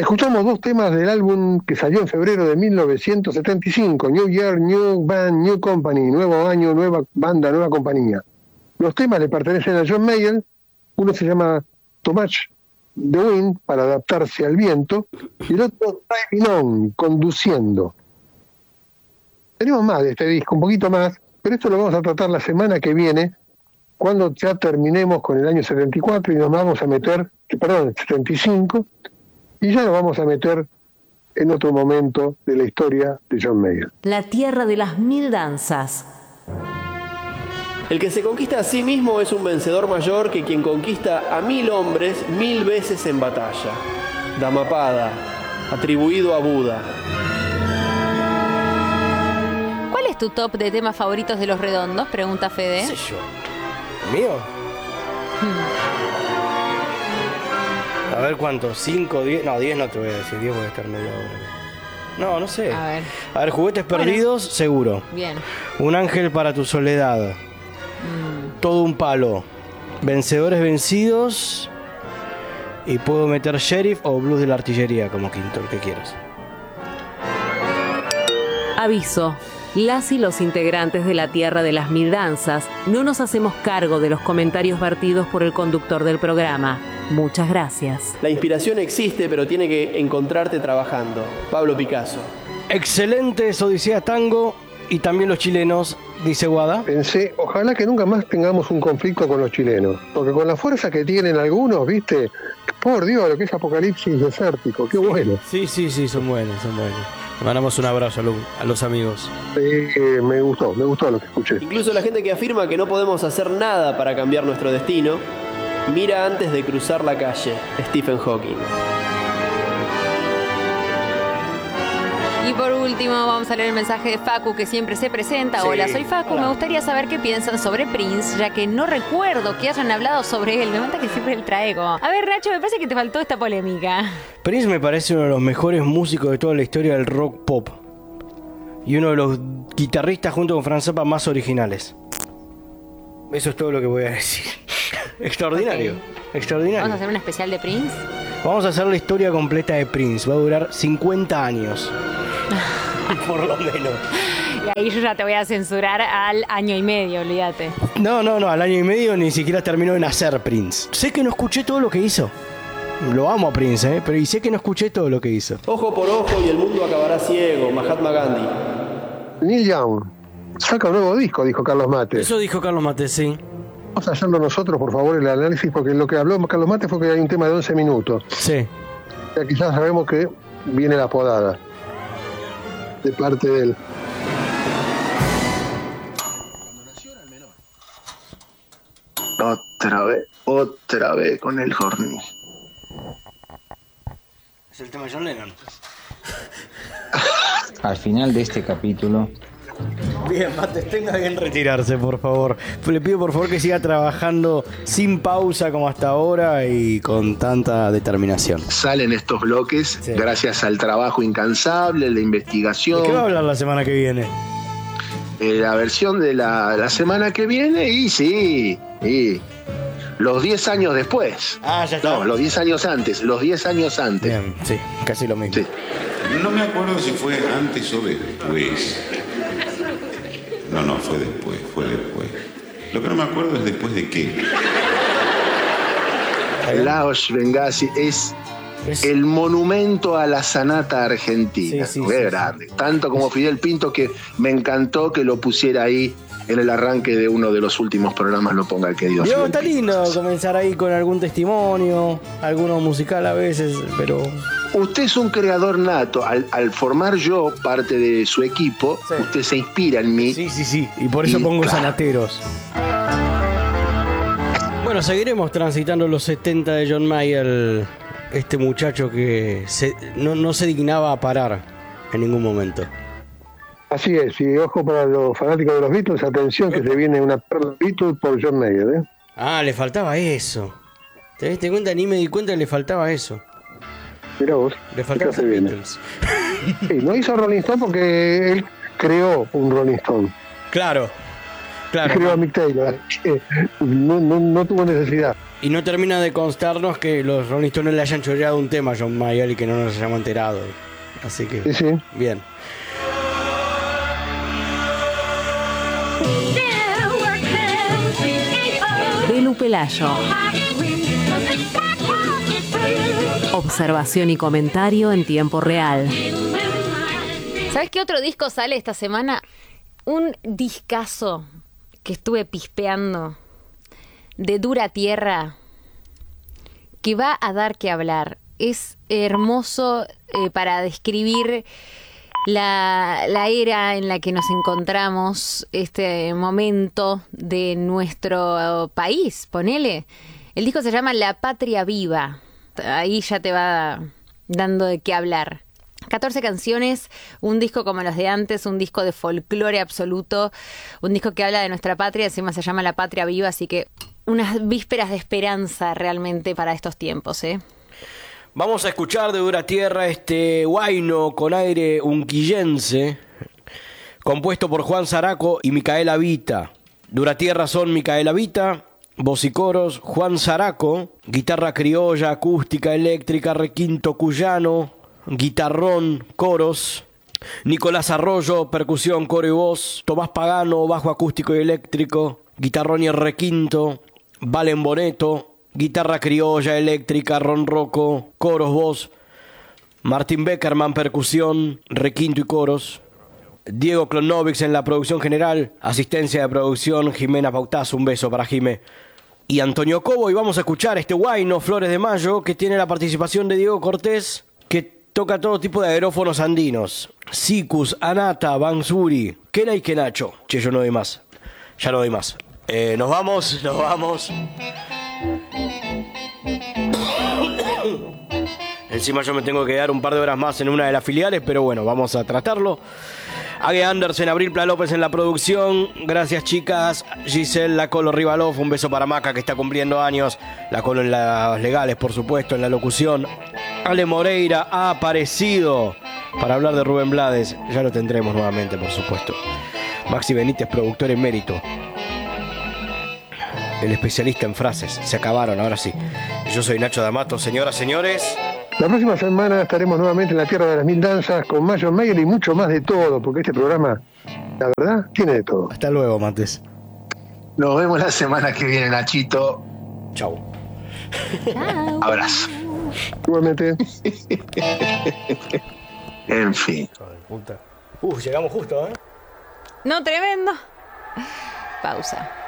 Escuchamos dos temas del álbum que salió en febrero de 1975, New Year, New Band, New Company, nuevo año, nueva banda, nueva compañía. Los temas le pertenecen a John Mayer, uno se llama Too Much the Wind, para adaptarse al viento, y el otro Driving On, conduciendo. Tenemos más de este disco, un poquito más, pero esto lo vamos a tratar la semana que viene, cuando ya terminemos con el año 74 y nos vamos a meter, perdón, el 75, y ya nos vamos a meter en otro momento de la historia de John Mayer. La tierra de las mil danzas. El que se conquista a sí mismo es un vencedor mayor que quien conquista a 1000 hombres 1000 veces en batalla. Dhammapada, atribuido a Buda. ¿Cuál es tu top de temas favoritos de Los Redondos? Pregunta Fede. ¿Qué sé yo? ¿Mío? A ver cuánto, 5, 10, no, 10 no te voy a decir, 10 voy a estar media hora. No sé. A ver, Juguetes Perdidos, seguro. Bien. Un ángel para tu soledad. Todo un palo. Vencedores vencidos. Y puedo meter Sheriff o Blues de la Artillería como quinto, el que quieras. Aviso. Las y los integrantes de la Tierra de las Mil Danzas no nos hacemos cargo de los comentarios vertidos por el conductor del programa. Muchas gracias. La inspiración existe, pero tiene que encontrarte trabajando. Pablo Picasso. Excelentes Odisea Tango y también los chilenos, dice Guada. Pensé, ojalá que nunca más tengamos un conflicto con los chilenos, porque con la fuerza que tienen algunos, ¿viste? Por Dios, lo que es apocalipsis desértico, qué bueno. Sí, son buenos. Le mandamos un abrazo a los amigos. Me gustó lo que escuché. Incluso la gente que afirma que no podemos hacer nada para cambiar nuestro destino, mira antes de cruzar la calle. Stephen Hawking. Y por último vamos a leer el mensaje de Facu, que siempre se presenta. Hola, soy Facu. Me gustaría saber qué piensan sobre Prince, ya que no recuerdo que hayan hablado sobre él. Me mata que siempre el traigo. A ver, Nacho, me parece que te faltó esta polémica. Prince me parece uno de los mejores músicos de toda la historia del rock pop. Y uno de los guitarristas junto con Franz Zappa más originales. Eso es todo lo que voy a decir. Extraordinario. Extraordinario. ¿Vamos a hacer un especial de Prince? Vamos a hacer la historia completa de Prince. Va a durar 50 años. Por lo menos. Y ahí yo ya te voy a censurar al año y medio, olvídate. No, al año y medio ni siquiera terminó de nacer Prince. Sé que no escuché todo lo que hizo. Lo amo a Prince, pero y sé que no escuché todo lo que hizo. Ojo por ojo y el mundo acabará ciego. Mahatma Gandhi. Neil Young saca un nuevo disco, dijo Carlos Mate. Eso dijo Carlos Mate, sí. Vamos a hacerlo nosotros, por favor, el análisis, porque lo que habló Carlos Mate fue que hay un tema de 11 minutos. Sí. Ya quizás sabemos que viene la podada de parte de él. Otra vez con el horny. Es el tema de John Lennon. Al final de este capítulo... Bien, Mate, tenga bien retirarse, por favor. Le pido por favor que siga trabajando sin pausa como hasta ahora y con tanta determinación. Salen estos bloques gracias al trabajo incansable, la investigación. ¿De qué va a hablar la semana que viene? La versión de la semana que viene y los 10 años después. Ah, ya está. No, los 10 años antes. Bien, sí, casi lo mismo. Sí. No me acuerdo si fue antes o después. No, fue después. Lo que no me acuerdo es después de qué. Laos Benghazi es el monumento a la sanata argentina. Sí, grande. Tanto como Fidel Pinto, que me encantó que lo pusiera ahí en el arranque de uno de los últimos programas, lo ponga el querido Diego, Fidel está lindo Pinto. comenzar ahí con algún testimonio, alguno musical a veces, pero... Usted es un creador nato. Al formar yo parte de su equipo, usted se inspira en mí. Sí. Y por eso pongo sanateros. Bueno, seguiremos transitando los 70 de John Mayer, este muchacho que no se dignaba a parar en ningún momento. Así es, y ojo para los fanáticos de los Beatles, atención que se viene una perla Beatles por John Mayer, ¿eh? Ah, le faltaba eso. ¿Te diste cuenta? Ni me di cuenta que le faltaba eso. Mirá vos, Le faltaba se los viene. Beatles. Sí, no hizo Rolling Stone porque él creó un Rolling Stone. Claro. Creó a Mick Taylor. No tuvo necesidad. Y no termina de constarnos que los Rolling Stones le hayan choreado un tema a John Mayall y que no nos hayamos enterado. Así que, Sí, sí. bien. Belu Pelayo. Observación y comentario en tiempo real. ¿Sabes qué otro disco sale esta semana? Un discazo que estuve pispeando de Dura Tierra que va a dar que hablar. Es hermoso para describir la era en la que nos encontramos, este momento de nuestro país, ponele. El disco se llama La Patria Viva. Ahí ya te va dando de qué hablar. 14 canciones, un disco como los de antes, un disco de folclore absoluto, un disco que habla de nuestra patria, encima se llama La Patria Viva, así que unas vísperas de esperanza realmente para estos tiempos, ¿eh? Vamos a escuchar de Dura Tierra este huayno con aire unquillense, compuesto por Juan Zaraco y Micaela Vita. Dura Tierra son Micaela Vita, voz y coros, Juan Zaraco, guitarra criolla, acústica, eléctrica, requinto cuyano, guitarrón, coros, Nicolás Arroyo, percusión, coro y voz, Tomás Pagano, bajo acústico y eléctrico, guitarrón y requinto, Valen Boneto, guitarra criolla, eléctrica, ronroco, coros, voz, Martín Beckerman, percusión, requinto y coros, Diego Klonovics en la producción general, asistencia de producción, Jimena Pautazo, un beso para Jime, y Antonio Cobo, y vamos a escuchar este huayno, Flores de Mayo, que tiene la participación de Diego Cortés, que toca todo tipo de aerófonos andinos, Sicus, Anata, Bansuri, Kena y Kenacho. Che, yo no doy más, ya no doy más. Nos vamos. Encima yo me tengo que quedar un par de horas más en una de las filiales, pero bueno, vamos a tratarlo. Ague Andersen, Abril Pla López en la producción. Gracias, chicas. Giselle La Colo Rivalov, un beso para Maca, que está cumpliendo años. La Colo en las legales, por supuesto, en la locución. Ale Moreira ha aparecido para hablar de Rubén Blades. Ya lo tendremos nuevamente, por supuesto. Maxi Benítez, productor emérito. El especialista en frases. Se acabaron, ahora sí. Yo soy Nacho D'Amato, señoras, señores. La próxima semana estaremos nuevamente en la Tierra de las Mil Danzas con Mayo Mayer y mucho más de todo, porque este programa, la verdad, tiene de todo. Hasta luego, Mates. Nos vemos la semana que viene, Nachito. Chau. Abrazo. Igualmente. En fin. Llegamos justo, ¿eh? No, tremendo. Pausa.